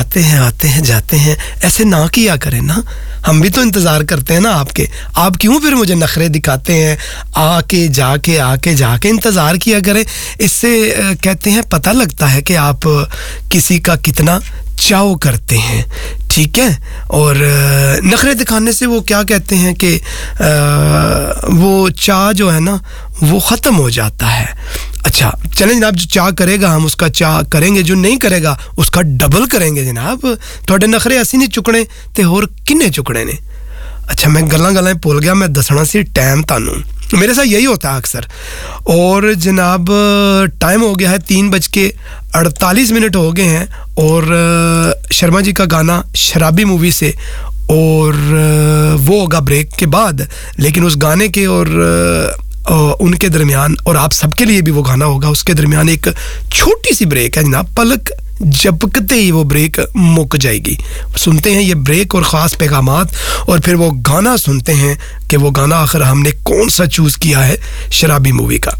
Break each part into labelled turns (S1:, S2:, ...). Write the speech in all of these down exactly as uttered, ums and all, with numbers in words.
S1: आते हैं आते हैं जाते हैं, ऐसे ना किया करें ना, हम भी तो इंतज़ार करते हैं ना आपके। आप क्यों फिर मुझे नखरे दिखाते हैं? आके जाके आके जाके इंतज़ार किया करें, इससे कहते हैं पता लगता है कि आप किसी का कितना चाव करते हैं, ठीक है। और नखरे दिखाने से वो क्या कहते हैं कि वो चाह जो है ना वो ख़त्म हो जाता है। अच्छा चलें जनाब, जो चाह करेगा हम उसका चाह करेंगे, जो नहीं करेगा उसका डबल करेंगे जनाब। थोड़े नखरे असी नहीं चुकने ते होर किन्ने चुकने ने। अच्छा मैं गल्लां गल्लां भुल गया, मैं दसना सी टाइम तानू, मेरे साथ यही होता है अक्सर। और जनाब टाइम हो गया है तीन बज के अड़तालीस मिनट हो गए हैं, और शर्मा जी का गाना शराबी मूवी से, और वो होगा ब्रेक के बाद। लेकिन उस गाने के और उनके दरमियान, और आप सबके लिए भी वो गाना होगा, उसके दरमियान एक छोटी सी ब्रेक है जनाब। पलक झपकते ही वो ब्रेक मुक जाएगी। सुनते हैं ये ब्रेक और ख़ास पैगामात, और फिर वो गाना सुनते हैं कि वो गाना आखिर हमने कौन सा चूज़ किया है शराबी मूवी का।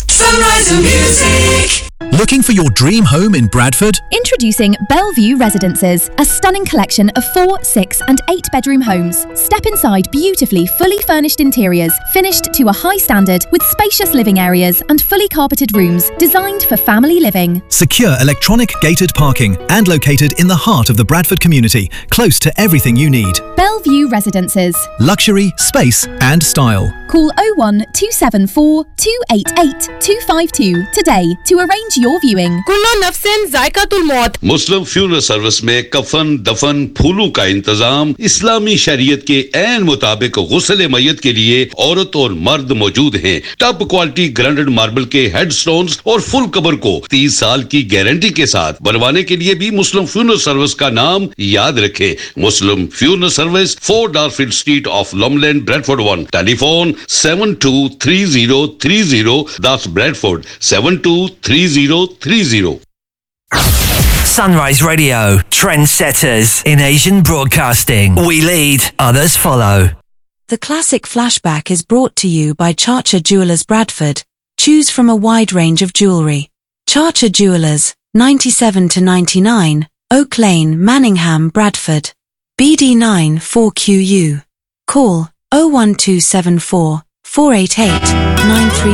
S2: Looking for your dream home in Bradford?
S3: Introducing Bellevue Residences, a stunning collection of four, six and eight bedroom homes. Step inside beautifully fully furnished interiors, finished to a high standard with spacious living areas and fully carpeted rooms designed for family living.
S2: Secure electronic gated parking and located in the heart of the Bradford community, close to everything you need.
S3: Bellevue Residences.
S2: Luxury, space and style.
S3: Call oh one two seven four two eight eight two five two today to arrange your viewing.
S4: कुल्लो नफ्सिन जायकातुल मौत।
S5: मुस्लिम funeral service में कफन, दफन, फूलों का इंतजाम इस्लामी शरीयत के ऐन मुताबिक गुस्ल मय्यत के लिए औरत और मर्द मौजूद हैं। टॉप क्वालिटी ग्रांडेड मार्बल के हेडस्टोन्स और फुल कबर को तीस साल की गारंटी के साथ बनवाने के लिए भी मुस्लिम फ्यूनरल सर्विस का नाम याद रखें। मुस्लिम funeral service, four डारफील्ड street of लॉमलैंड, Bradford one. Telephone seven two three zero three zero, that's Bradford seven two three zero three zero.
S6: Sunrise Radio, trendsetters in Asian broadcasting. We lead, others follow.
S7: The classic flashback is brought to you by Chacha Jewelers Bradford. Choose from a wide range of jewellery. Chacha Jewelers, ninety-seven to ninety-nine, Oak Lane, Manningham, Bradford. B D nine four Q U. Call oh one two seven four four eight eight nine three